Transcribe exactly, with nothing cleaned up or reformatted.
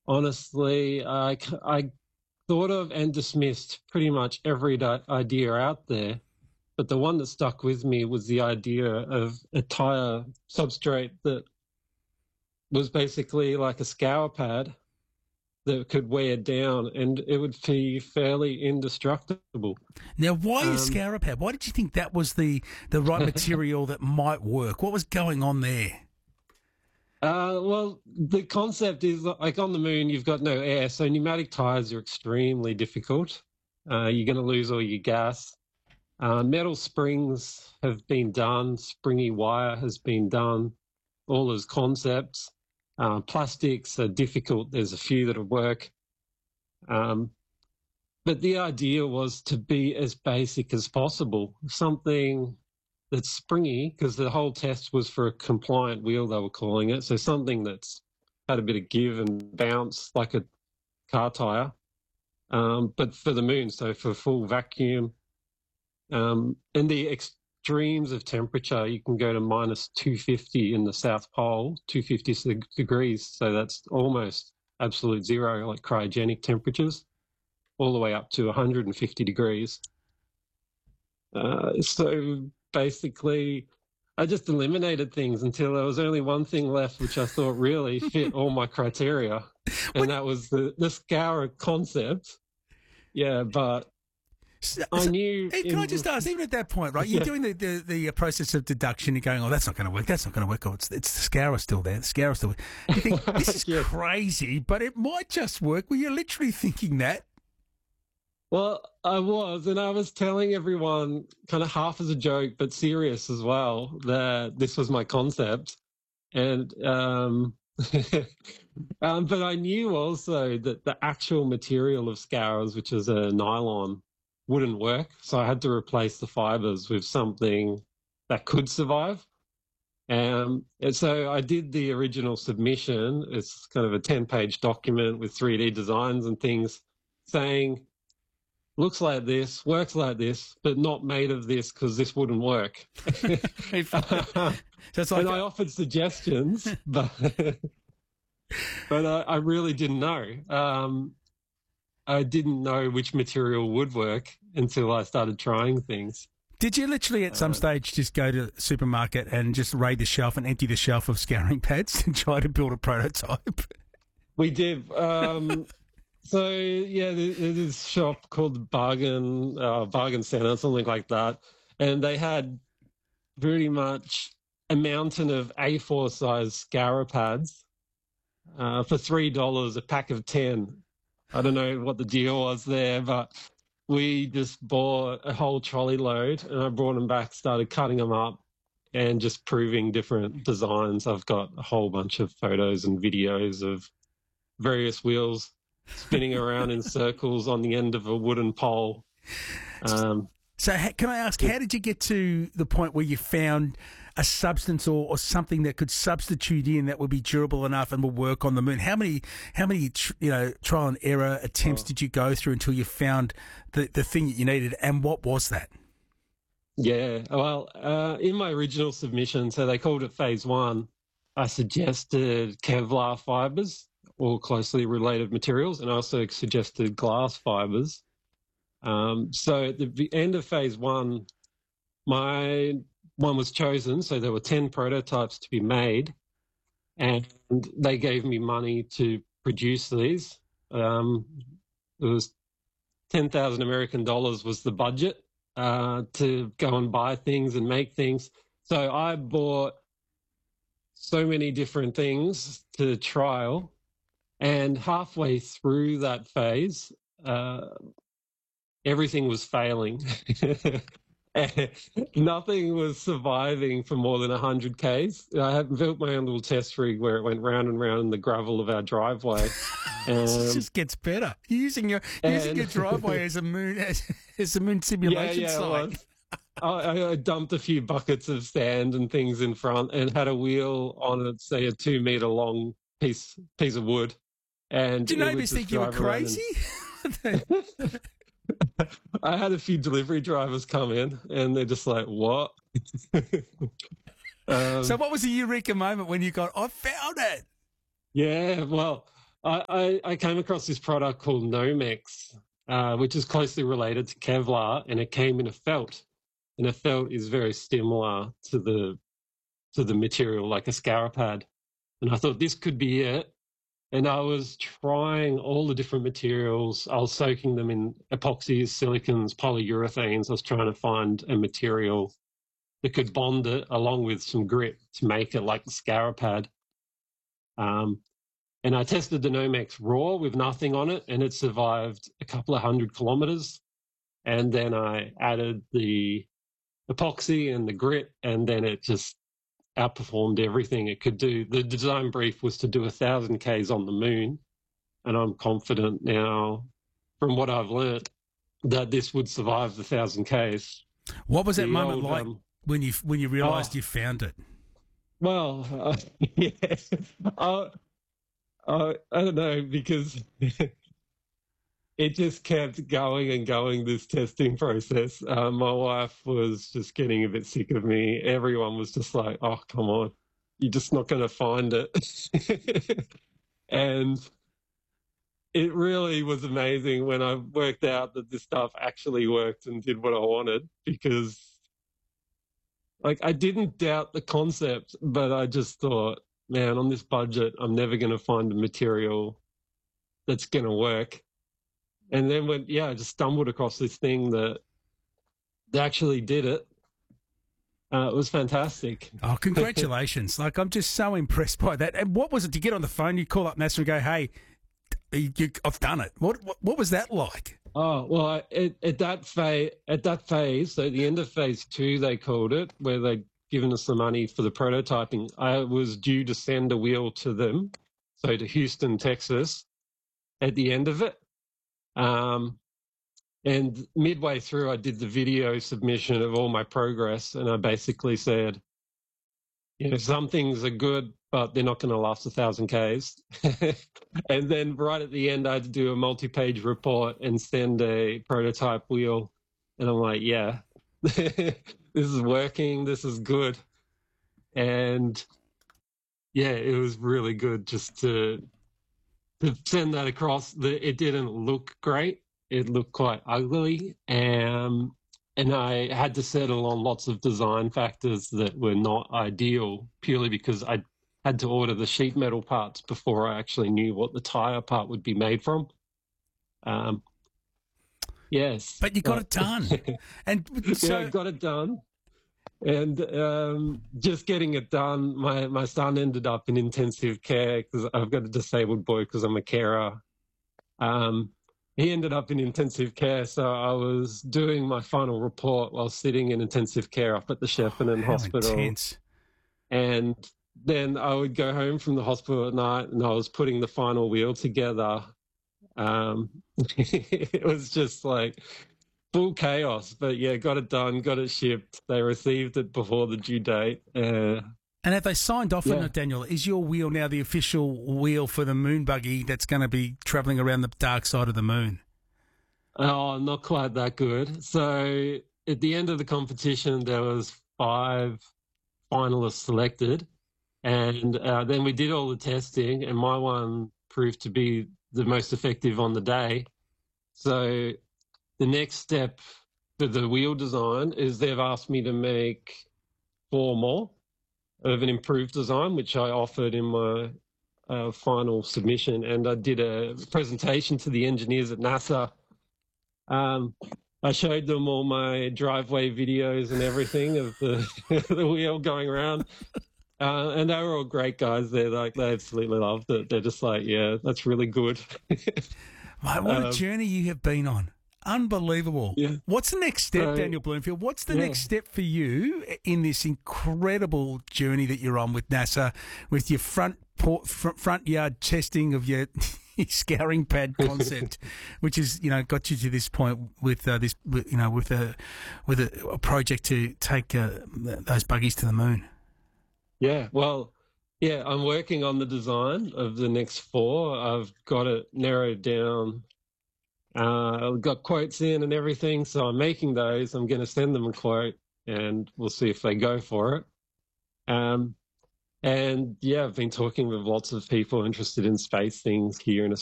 Honestly, I, c- I thought of and dismissed pretty much every di- idea out there. But the one that stuck with me was the idea of a tire substrate that was basically like a scour pad that could wear down and it would be fairly indestructible. Now, why is Um, Scarapad? Why did you think that was the, the right material that might work? What was going on there? uh, well, the concept is like on the moon, you've got no air, so pneumatic tires are extremely difficult. Uh, you're going to lose all your gas. Uh, metal springs have been done, springy wire has been done, all those concepts. Uh, plastics are difficult. There's a few that work. Um, but the idea was to be as basic as possible, something that's springy, because the whole test was for a compliant wheel, they were calling it. So something that's had a bit of give and bounce like a car tire, um, but for the moon, so for full vacuum. Um, in the extremes of temperature, you can go to minus two hundred fifty in the South Pole, two hundred fifty degrees. So that's almost absolute zero, like cryogenic temperatures, all the way up to one hundred fifty degrees. Uh, so basically, I just eliminated things until there was only one thing left, which I thought really fit all my criteria, and that was the, the scour concept. Yeah, but So, I so, knew. hey, can I In, just ask, even at that point, right? You're yeah, doing the, the, the process of deduction. You're going, oh, that's not going to work. That's not going to work. Oh, it's, it's the scour still there. The scour still there. You think, this is yeah. crazy, but it might just work. Well, you're literally thinking that. Well, I was, and I was telling everyone, kind of half as a joke, but serious as well, that this was my concept. And, um, um, but I knew also that the actual material of scours, which is a nylon, wouldn't work. So I had to replace the fibers with something that could survive. Um, and so I did the original submission. It's kind of a ten page document with three D designs and things saying, looks like this, works like this, but not made of this because this wouldn't work. So it's like, And I offered suggestions, but but I, I really didn't know. Um, I didn't know which material would work until I started trying things. did you literally at some Uh, stage just go to the supermarket and just raid the shelf and empty the shelf of scouring pads and try to build a prototype? we did. Um, so yeah, there's this shop called Bargain uh, Bargain Center, something like that, and they had pretty much a mountain of A four size scour pads uh, for three dollars a pack of ten. I don't know what the deal was there, but we just bought a whole trolley load, and I brought them back, started cutting them up, and just proving different designs. I've got a whole bunch of photos and videos of various wheels spinning around in circles on the end of a wooden pole. Um, So ha- can I ask, how did you get to the point where you found a substance or, or something that could substitute in that would be durable enough and will work on the moon? How many how many tr- you know trial and error attempts Oh. did you go through until you found the, the thing that you needed, and what was that? Yeah, well, uh, in my original submission, so they called it phase one, I suggested Kevlar fibers or closely related materials, and I also suggested glass fibers. Um, so at the v- end of phase one, my one was chosen. So there were ten prototypes to be made, and they gave me money to produce these. Um, it was ten thousand American dollars was the budget uh, to go and buy things and make things. So I bought so many different things to trial, and halfway through that phase, uh, everything was failing. Nothing was surviving for more than one hundred Ks. I had built my own little test rig where it went round and round in the gravel of our driveway. It Um, just gets better. You're using your using and- your driveway as a moon as, as a moon yeah, simulation yeah, it site. was. I, I dumped a few buckets of sand and things in front and had a wheel on it, say a two meter long piece piece of wood. And Did your it would neighbours just think you were drive around crazy? and- I had a few delivery drivers come in and they're just like, what? um, So what was the eureka moment when you got, I found it? yeah, well, I, I, I came across this product called Nomex, uh, which is closely related to Kevlar, and it came in a felt. And a felt is very similar to the to the material, like a Scarapad. And I thought this could be it. And I was trying all the different materials. I was soaking them in epoxies, silicons, polyurethanes. I was trying to find a material that could bond it along with some grit to make it like the Scarapad. Um, and I tested the Nomex raw with nothing on it, and it survived a couple of hundred kilometers. And then I added the epoxy and the grit, and then it just outperformed everything it could do. The design brief was to do a thousand Ks on the moon, and I'm confident now, from what I've learnt, that this would survive the thousand Ks. What was that The moment old, like um, when you when you realised oh. you found it? Well, uh, yeah, I, I, I don't know, because it just kept going and going, this testing process. Uh, my wife was just getting a bit sick of me. Everyone was just like, oh, come on, you're just not going to find it. And it really was amazing when I worked out that this stuff actually worked and did what I wanted, because like I didn't doubt the concept, but I just thought, man, on this budget, I'm never going to find a material that's going to work. And then when, yeah, I just stumbled across this thing that actually did it. Uh, it was fantastic. Oh, congratulations. Like, I'm just so impressed by that. And what was it to get on the phone? You call up NASA and go, hey, you, I've done it. What, what what was that like? Oh, well, I, at, at that phase, at that phase, so the end of phase two, they called it, where they'd given us the money for the prototyping. I was due to send a wheel to them, so to Houston, Texas, at the end of it. Um, and midway through, I did the video submission of all my progress, and I basically said, you know, some things are good, but they're not going to last a thousand Ks. And then right at the end, I had to do a multi-page report and send a prototype wheel. And I'm like, yeah, this is working. This is good. And yeah, it was really good just to, to send that across. The, it didn't look great. It looked quite ugly. Um, and I had to settle on lots of design factors that were not ideal, purely because I had to order the sheet metal parts before I actually knew what the tire part would be made from. Um, yes. But you got it done. And so... yeah, I got it done. And um, just getting it done, my, my son ended up in intensive care because I've got a disabled boy because I'm a carer. Um, he ended up in intensive care, so I was doing my final report while sitting in intensive care up at the Shepparton oh, Hospital. Intense. And then I would go home from the hospital at night, and I was putting the final wheel together. Um, it was just like full chaos, but yeah, got it done, got it shipped. They received it before the due date. Uh, And have they signed off yeah. on it, Daniel? Is your wheel now the official wheel for the moon buggy that's going to be travelling around the dark side of the moon? Oh, not quite that good. So at the end of the competition, there was five finalists selected, and uh, then we did all the testing, and my one proved to be the most effective on the day. So the next step for the wheel design is they've asked me to make four more of an improved design, which I offered in my uh, final submission. And I did a presentation to the engineers at NASA. Um, I showed them all my driveway videos and everything of the, the wheel going around. Uh, and they were all great guys. They're like, they absolutely loved it. They're just like, yeah, that's really good. Mate, what Um, a journey you have been on. Unbelievable. Yeah. What's the next step, So- Daniel Bloomfield? What's the Yeah. next step for you in this incredible journey that you're on with NASA, with your front por- front, front yard testing of your, your scouring pad concept, which is, you know, got you to this point with uh, this, with, you know, with a with a, a project to take uh, those buggies to the moon? Yeah, well, yeah, I'm working on the design of the next four. I've got it narrowed down. Uh, I've got quotes in and everything, so I'm making those. I'm going to send them a quote, and we'll see if they go for it. Um, And yeah, I've been talking with lots of people interested in space things here in